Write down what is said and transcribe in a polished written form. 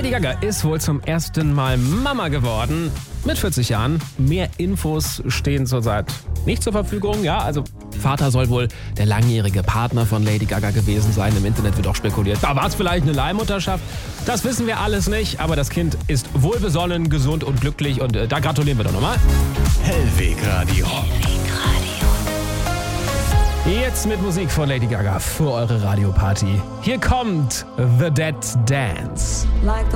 Lady Gaga ist wohl zum ersten Mal Mama geworden. Mit 40 Jahren. Mehr Infos stehen zurzeit nicht zur Verfügung. Ja, also Vater soll wohl der langjährige Partner von Lady Gaga gewesen sein. Im Internet wird auch spekuliert, da war es vielleicht eine Leihmutterschaft. Das wissen wir alles nicht, aber das Kind ist wohlbesonnen, gesund und glücklich und da gratulieren wir doch nochmal. Hellwegradio. Jetzt mit Musik von Lady Gaga für eure Radioparty. Hier kommt The Dead Dance.